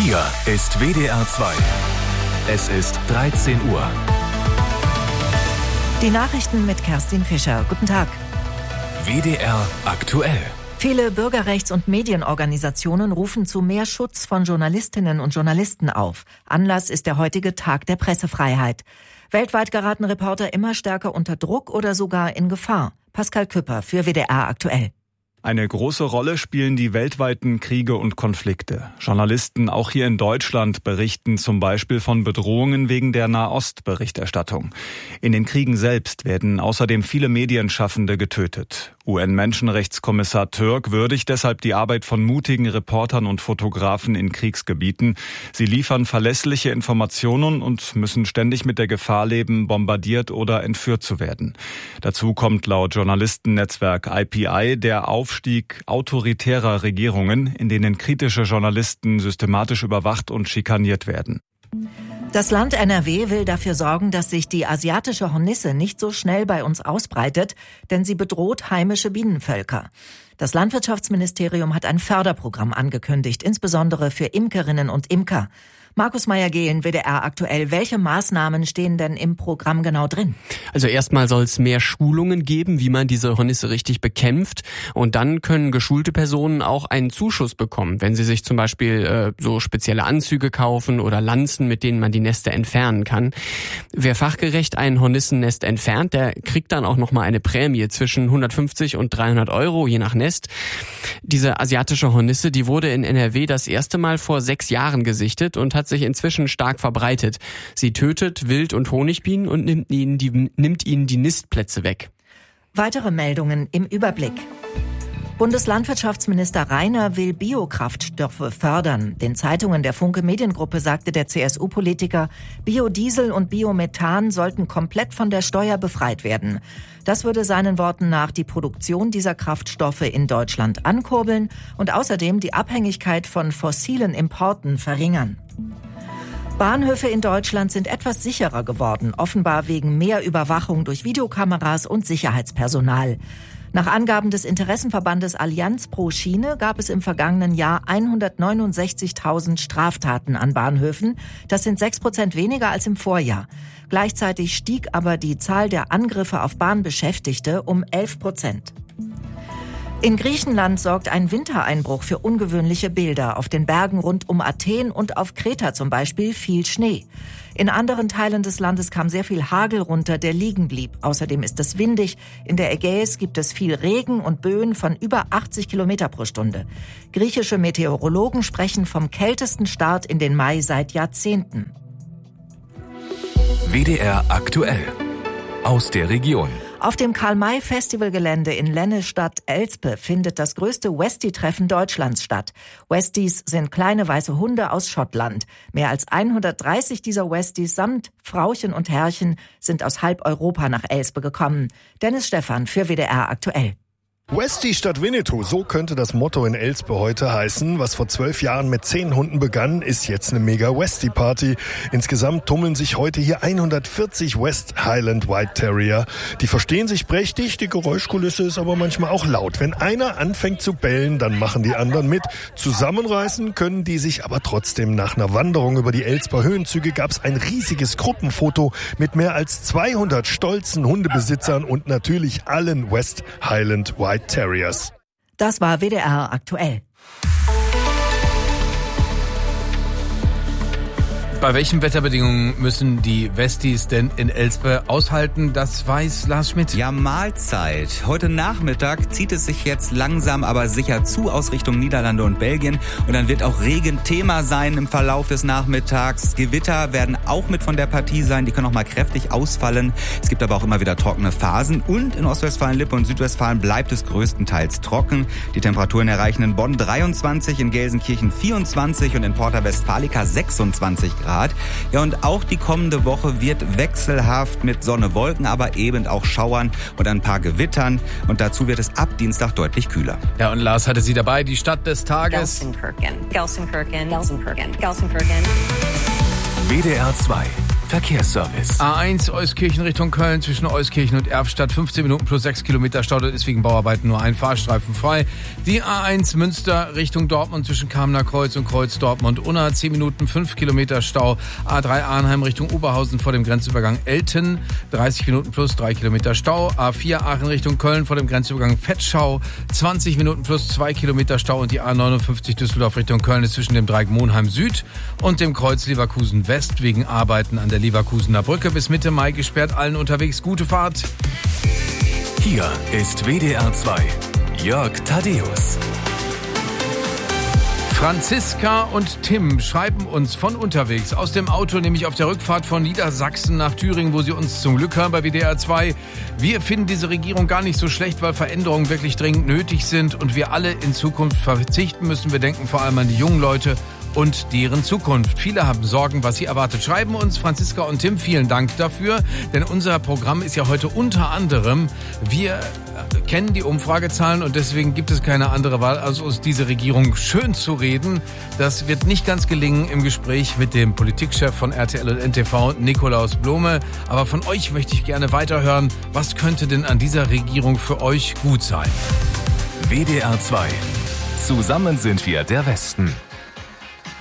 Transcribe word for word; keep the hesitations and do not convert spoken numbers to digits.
Hier ist W D R zwei. Es ist dreizehn Uhr. Die Nachrichten mit Kerstin Fischer. Guten Tag. W D R aktuell. Viele Bürgerrechts- und Medienorganisationen rufen zu mehr Schutz von Journalistinnen und Journalisten auf. Anlass ist der heutige Tag der Pressefreiheit. Weltweit geraten Reporter immer stärker unter Druck oder sogar in Gefahr. Pascal Küpper für W D R aktuell. Eine große Rolle spielen die weltweiten Kriege und Konflikte. Journalisten, auch hier in Deutschland, berichten zum Beispiel von Bedrohungen wegen der Nahost-Berichterstattung. In den Kriegen selbst werden außerdem viele Medienschaffende getötet. U N-Menschenrechtskommissar Türk würdigt deshalb die Arbeit von mutigen Reportern und Fotografen in Kriegsgebieten. Sie liefern verlässliche Informationen und müssen ständig mit der Gefahr leben, bombardiert oder entführt zu werden. Dazu kommt laut Journalistennetzwerk I P I der Aufstieg autoritärer Regierungen, in denen kritische Journalisten systematisch überwacht und schikaniert werden. Das Land N R W will dafür sorgen, dass sich die asiatische Hornisse nicht so schnell bei uns ausbreitet, denn sie bedroht heimische Bienenvölker. Das Landwirtschaftsministerium hat ein Förderprogramm angekündigt, insbesondere für Imkerinnen und Imker. Markus Meyer-Gehlen, W D R aktuell. Welche Maßnahmen stehen denn im Programm genau drin? Also erstmal soll es mehr Schulungen geben, wie man diese Hornisse richtig bekämpft. Und dann können geschulte Personen auch einen Zuschuss bekommen, wenn sie sich zum Beispiel äh, so spezielle Anzüge kaufen oder Lanzen, mit denen man die Nester entfernen kann. Wer fachgerecht ein Hornissennest entfernt, der kriegt dann auch nochmal eine Prämie zwischen hundertfünfzig und dreihundert Euro, je nach Nest. Diese asiatische Hornisse, die wurde in N R W das erste Mal vor sechs Jahren gesichtet und hat sich inzwischen stark verbreitet. Sie tötet Wild- und Honigbienen und nimmt ihnen die, nimmt ihnen die Nistplätze weg. Weitere Meldungen im Überblick. Bundeslandwirtschaftsminister Rainer will Biokraftstoffe fördern. Den Zeitungen der Funke Mediengruppe sagte der C S U-Politiker, Biodiesel und Biomethan sollten komplett von der Steuer befreit werden. Das würde seinen Worten nach die Produktion dieser Kraftstoffe in Deutschland ankurbeln und außerdem die Abhängigkeit von fossilen Importen verringern. Bahnhöfe in Deutschland sind etwas sicherer geworden, offenbar wegen mehr Überwachung durch Videokameras und Sicherheitspersonal. Nach Angaben des Interessenverbandes Allianz pro Schiene gab es im vergangenen Jahr hundertneunundsechzigtausend Straftaten an Bahnhöfen. Das sind sechs Prozent weniger als im Vorjahr. Gleichzeitig stieg aber die Zahl der Angriffe auf Bahnbeschäftigte um elf Prozent. In Griechenland sorgt ein Wintereinbruch für ungewöhnliche Bilder. Auf den Bergen rund um Athen und auf Kreta zum Beispiel fiel Schnee. In anderen Teilen des Landes kam sehr viel Hagel runter, der liegen blieb. Außerdem ist es windig. In der Ägäis gibt es viel Regen und Böen von über achtzig Kilometer pro Stunde. Griechische Meteorologen sprechen vom kältesten Start in den Mai seit Jahrzehnten. W D R aktuell. Aus der Region. Auf dem Karl-May-Festivalgelände in Lennestadt-Elspe findet das größte Westie-Treffen Deutschlands statt. Westies sind kleine weiße Hunde aus Schottland. Mehr als hundertdreißig dieser Westies samt Frauchen und Herrchen sind aus halb Europa nach Elspe gekommen. Dennis Stephan für W D R aktuell. Westie statt Winnetou, so könnte das Motto in Elspe heute heißen. Was vor zwölf Jahren mit zehn Hunden begann, ist jetzt eine Mega-Westie-Party. Insgesamt tummeln sich heute hier hundertvierzig West Highland White Terrier. Die verstehen sich prächtig, die Geräuschkulisse ist aber manchmal auch laut. Wenn einer anfängt zu bellen, dann machen die anderen mit. Zusammenreißen können die sich aber trotzdem. Nach einer Wanderung über die Elsper Höhenzüge gab es ein riesiges Gruppenfoto mit mehr als zweihundert stolzen Hundebesitzern und natürlich allen West Highland White Terriers. Das war W D R aktuell. Bei welchen Wetterbedingungen müssen die Westies denn in Elspe aushalten? Das weiß Lars Schmidt. Ja, Mahlzeit. Heute Nachmittag zieht es sich jetzt langsam aber sicher zu aus Richtung Niederlande und Belgien. Und dann wird auch Regen Thema sein im Verlauf des Nachmittags. Gewitter werden auch mit von der Partie sein. Die können auch mal kräftig ausfallen. Es gibt aber auch immer wieder trockene Phasen. Und in Ostwestfalen-Lippe und Südwestfalen bleibt es größtenteils trocken. Die Temperaturen erreichen in Bonn dreiundzwanzig, in Gelsenkirchen vierundzwanzig und in Porta Westfalica sechsundzwanzig Grad. Ja, und auch die kommende Woche wird wechselhaft mit Sonne, Wolken, aber eben auch Schauern und ein paar Gewittern. Und dazu wird es ab Dienstag deutlich kühler. Ja, und Lars hatte sie dabei, die Stadt des Tages. Gelsenkirchen, Gelsenkirchen, Gelsenkirchen, Gelsenkirchen. W D R zwei. Verkehrsservice. A eins Euskirchen Richtung Köln zwischen Euskirchen und Erfstadt. fünfzehn Minuten plus sechs Kilometer Stau. Dort ist wegen Bauarbeiten nur ein Fahrstreifen frei. Die A eins Münster Richtung Dortmund zwischen Kamener Kreuz und Kreuz Dortmund-Unna. zehn Minuten, fünf Kilometer Stau. A drei Arnheim Richtung Oberhausen vor dem Grenzübergang Elten. dreißig Minuten plus drei Kilometer Stau. A vier Aachen Richtung Köln vor dem Grenzübergang Vetschau. zwanzig Minuten plus zwei Kilometer Stau. Und die A neunundfünfzig Düsseldorf Richtung Köln ist zwischen dem Dreieck Monheim Süd und dem Kreuz Leverkusen West wegen Arbeiten an der Leverkusener Brücke bis Mitte Mai gesperrt. Allen unterwegs gute Fahrt. Hier ist W D R zwei. Jörg Thaddeus. Franziska und Tim schreiben uns von unterwegs aus dem Auto, nämlich auf der Rückfahrt von Niedersachsen nach Thüringen, wo sie uns zum Glück hören bei W D R zwei. Wir finden diese Regierung gar nicht so schlecht, weil Veränderungen wirklich dringend nötig sind und wir alle in Zukunft verzichten müssen. Wir denken vor allem an die jungen Leute und deren Zukunft. Viele haben Sorgen, was sie erwartet. Schreiben uns Franziska und Tim, vielen Dank dafür, denn unser Programm ist ja heute unter anderem, wir kennen die Umfragezahlen und deswegen gibt es keine andere Wahl, als uns diese Regierung schön zu reden. Das wird nicht ganz gelingen im Gespräch mit dem Politikchef von R T L und N T V, Nikolaus Blome. Aber von euch möchte ich gerne weiterhören. Was könnte denn an dieser Regierung für euch gut sein? W D R zwei. Zusammen sind wir der Westen.